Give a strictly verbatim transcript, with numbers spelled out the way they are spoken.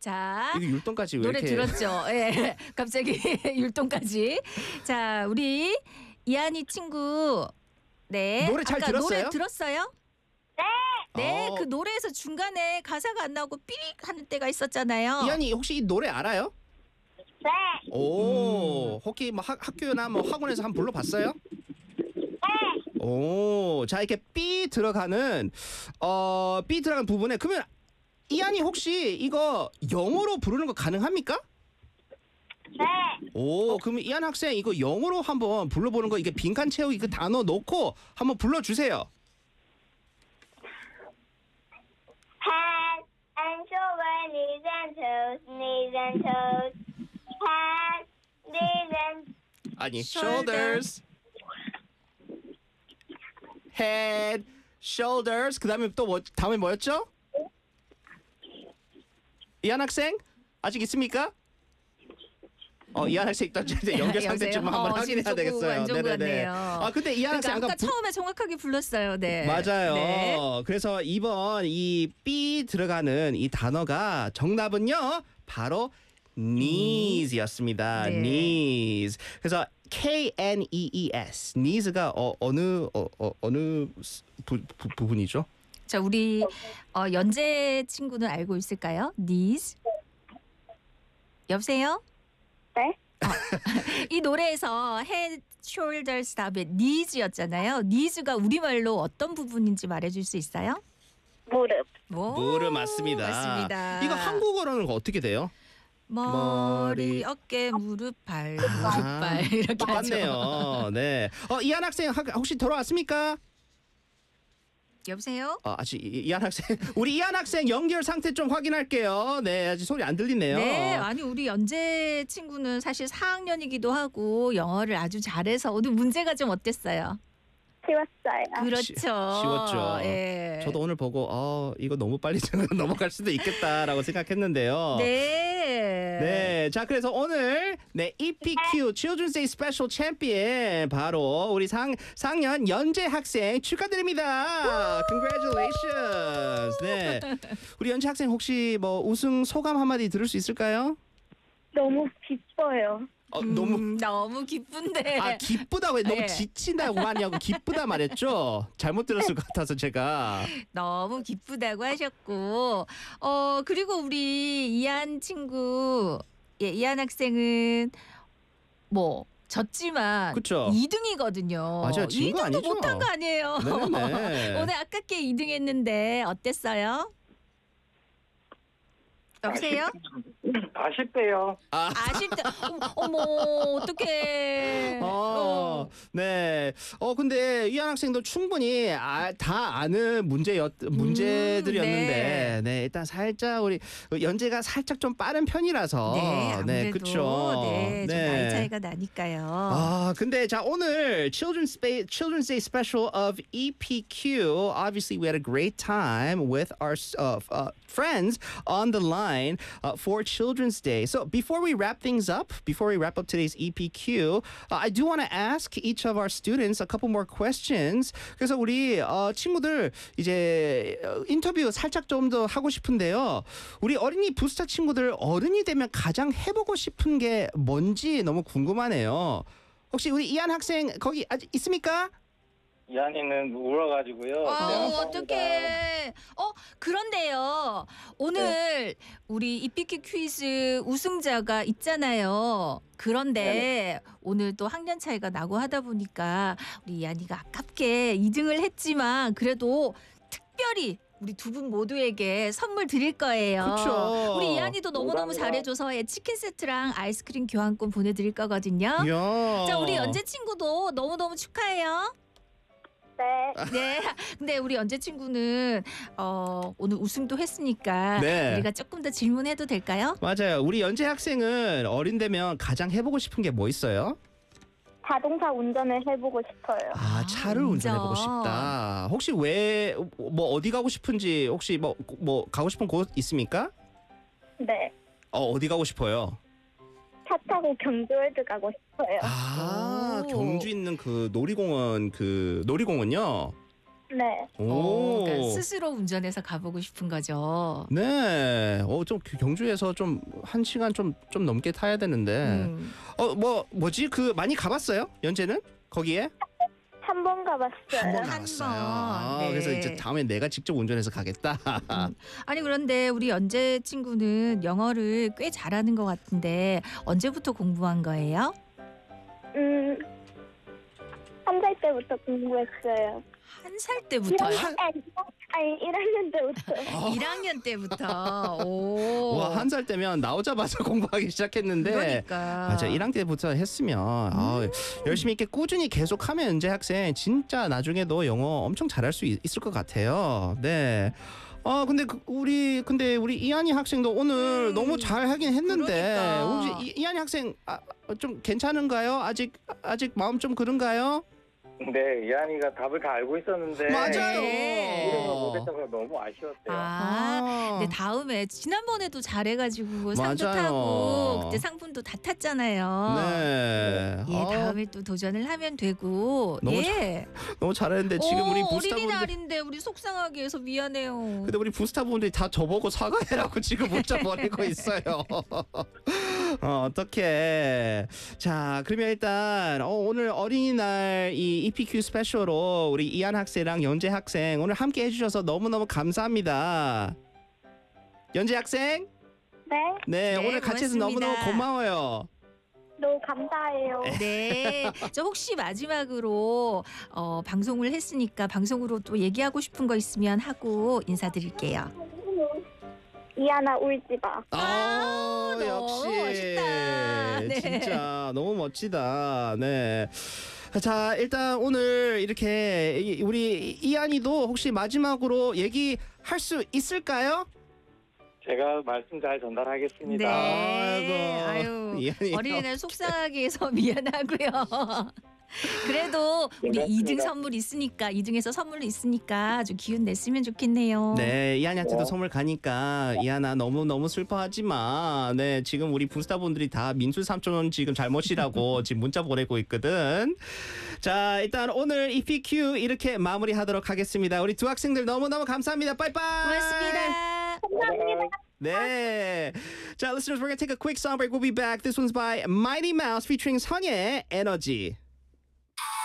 자, 이거 율동까지 왜 노래 이렇게 들었죠? 예. 갑자기 율동까지. 자, 우리 이한이 친구. 네. 노래 잘 아까 들었어요? 노래 들었어요? 네. 네. 어. 그 노래에서 중간에 가사가 안 나오고 삐릭 하는 때가 있었잖아요. 이한이 혹시 이 노래 알아요? 네. 오, 혹시 뭐 학, 학교나 뭐 학원에서 한번 불러봤어요? 네. 오, 자 이렇게 삐 들어가는 어, 삐 들어가는 부분에 그러면 이한이 혹시 이거 영어로 부르는 거 가능합니까? 네. 오, 그러면 이한 학생 이거 영어로 한번 불러보는 거 이게 빈칸 채우기 그 단어 놓고 한번 불러주세요. Head and shoulder, knees and toes, knees and toes. Head, knees and 아니, Shoulder. shoulders, head, shoulders. 그 다음에 또 뭐, 다음에 뭐였죠? 이한 학생 아직 있습니까? 어, 이한 학생 일단 이제 연결 상태 좀 여보세요? 한번 어, 지금 확인해야 조금 되겠어요. 안 좋은 것 같네요. 아, 근데 이한 그러니까 학생 아까 아까 부- 처음에 정확하게 불렀어요. 네. 맞아요. 네. 그래서 이번 이 삐 들어가는 이 단어가 정답은요. 바로 knees였습니다. 네. knees. 그래서 K N E E S. knees가 어, 어느 어, 어, 어느 부, 부, 부분이죠? 자, 우리 어, 연재 친구는 알고 있을까요? knees. 여보세요? 네. 이 노래에서 head, shoulders 다음에 knees였잖아요. knees가 우리말로 어떤 부분인지 말해줄 수 있어요? 무릎. 오, 무릎 맞습니다. 맞습니다. 이거 한국어로는 어떻게 돼요? 머리, 머리. 어깨, 무릎, 발, 무릎, 아, 발 이렇게 하죠. 똑같네요. 네. 어, 이한 학생 학- 혹시 돌아왔습니까? 여보세요? 어, 아직 이- 이한 학생 우리 이한 학생 연결 상태 좀 확인할게요. 네, 아직 소리 안 들리네요. 네, 아니 우리 연재 친구는 사실 사 학년이기도 하고 영어를 아주 잘해서 오늘 문제가 좀 어땠어요? 쉬웠어요. 그렇죠. 쉬- 쉬웠죠. 예. 저도 오늘 보고 어 이거 너무 빨리 넘어갈 수도 있겠다라고 생각했는데요. 네. 네, 자 그래서 오늘 네 이피큐 Children's Day Special Champion 바로 우리 상 상년 연재 학생 축하드립니다. Congratulations. 네, 우리 연재 학생 혹시 뭐 우승 소감 한마디 들을 수 있을까요? 너무 기뻐요. 어, 너무 음, 너무 기쁜데. 아 기쁘다고 해 너무 네. 지친다고 하냐고 기쁘다 말했죠. 잘못 들었을 것 같아서 제가 너무 기쁘다고 하셨고, 어 그리고 우리 이한 친구, 예, 이한 학생은 뭐 졌지만 그쵸. 이 등이거든요. 맞아요, 진거 이 등도 아니죠? 못한 거 아니에요. 네네. 오늘 아깝게 이 등 했는데 어땠어요? 여보세요? 아쉽대요. 아, 아쉽다. 어머, 어머 어떡해. 어, 네. 어, 근데 이한 학생도 충분히 아, 다 아는 문제였, 문제들이었는데, 네. 네. 일단 살짝 우리 연재가 살짝 좀 빠른 편이라서. 네, 아무래도 그쵸. 네, 좀 네. 나이 차이가 나니까요. 아, 근데 자 오늘 Children's Day, Children's Day special of E P Q. Obviously, we had a great time with our uh, uh, friends on the line uh, for Children's Day. So before we wrap things up, before we wrap up today's E P Q, uh, I do want to ask each of our students a couple more questions. 그래서 우리 어, 친구들 이제 어, 인터뷰 살짝 좀 더 하고 싶은데요. 우리 어린이 부스터 친구들 어른이 되면 가장 해보고 싶은 게 뭔지 너무 궁금하네요. 혹시 우리 이한 학생 거기 아직 있습니까? 이한이는 울어가지고요. 아우 미안합니다. 어떡해. 어 그런데요. 오늘 우리 이피큐 퀴즈 우승자가 있잖아요. 그런데 오늘 또 학년 차이가 나고 하다 보니까 우리 이한이가 아깝게 이 등을 했지만 그래도 특별히 우리 두 분 모두에게 선물 드릴 거예요. 그쵸. 우리 이한이도 너무너무 감사합니다. 잘해줘서 예, 치킨 세트랑 아이스크림 교환권 보내드릴 거거든요. 이야. 자 우리 연재 친구도 너무너무 축하해요. 네. 네. 근데 우리 연재 친구는 어, 오늘 우승도 했으니까 네. 우리가 조금 더 질문해도 될까요? 맞아요. 우리 연재 학생은 어린 되면 가장 해보고 싶은 게 뭐 있어요? 자동차 운전을 해보고 싶어요. 아, 아, 차를 운전. 운전해보고 싶다. 혹시 왜 뭐 어디 가고 싶은지 혹시 뭐 뭐 가고 싶은 곳 있습니까? 네. 어 어디 가고 싶어요? 차 타고 경주월드 가고 싶어요. 아 오. 경주 있는 그 놀이공원 그 놀이공원요. 네. 어, 오. 그러니까 스스로 운전해서 가보고 싶은 거죠. 네. 어, 좀 경주에서 좀 한 시간 좀 좀 넘게 타야 되는데. 음. 어, 뭐 뭐지? 그 많이 가봤어요? 연재는? 거기에? 한 번 가봤어요. 한 번 한 가봤어요. 번. 아, 네. 그래서 이제 다음에 내가 직접 운전해서 가겠다. 음. 아니 그런데 우리 연재 친구는 영어를 꽤 잘하는 것 같은데 언제부터 공부한 거예요? 음, 한 살 때부터 공부했어요. 한 살 때부터요? 아니, 아니 일 학년 때부터. 일 학년 때부터. 오. 와, 한 살 때면 나오자마자 공부하기 시작했는데. 그러니까. 맞아, 일 학년 때부터 했으면 아, 열심히 이렇게 꾸준히 계속하면 연재 학생 진짜 나중에도 영어 엄청 잘할 수 있, 있을 것 같아요. 네. 아 근데 그, 우리 근데 우리 이한이 학생도 오늘 음, 너무 잘 하긴 했는데 그러니까. 혹시 이, 이한이 학생 아, 좀 괜찮은가요? 아직 아직 마음 좀 그런가요? 네, 이한이가 답을 다 알고 있었는데 맞아요. 네. 이름을 못했다고 너무 아쉬웠대요. 아, 근데 다음에 지난번에도 잘해가지고 상도 맞아요. 타고 그때 상품도 다 탔잖아요. 네. 예, 아, 다음에 또 도전을 하면 되고. 너무 예. 너무 잘했는데 지금 오, 우리 부스타분들 어린이날인데 우리 속상하게 해서 미안해요. 근데 우리 부스타분들이 다 저보고 사과해라고 지금 문자 보내고 있어요. 어, 어떡해. 자, 그러면 일단 어, 오늘 어린이날 이 이피큐 스페셜로 우리 이한 학생이랑 연재 학생 오늘 함께 해주셔서 너무너무 감사합니다. 연재 학생? 네, 네, 네, 오늘 같이 해서 고맙습니다. 너무너무 고마워요. 너무 감사해요. 네. 저 혹시 마지막으로 어, 방송을 했으니까 방송으로 또 얘기하고 싶은 거 있으면 하고 인사드릴게요. 이하나 울지 마. 아, 너무 역시 멋있다. 네. 진짜 너무 멋지다. 네. 자, 일단 오늘 이렇게 이- 우리 이한이도 혹시 마지막으로 얘기할 수 있을까요? 제가 말씀 잘 전달하겠습니다. 네. 아이고, 아유, 이한이 어린이날 속상하게 해서 미안하고요. 그래도 우리 괜찮습니다. 이 등 선물 있으니까 이 등에서 선물 있으니까 아주 기운 냈으면 좋겠네요. 네, 이한이한테도 네. 선물 가니까 이한아 너무 너무 슬퍼하지 마. 네, 지금 우리 부스타 분들이 다 민수 삼촌 지금 잘못이라고 지금 문자 보내고 있거든. 자, 일단 오늘 이피큐 이렇게 마무리하도록 하겠습니다. 우리 두 학생들 너무 너무 감사합니다. 빠이빠이. 고맙습니다. 감사합니다. 네. 자, listeners, we're gonna take a quick song break. We'll be back. This one's by Mighty Mouse featuring 선예의 에너지.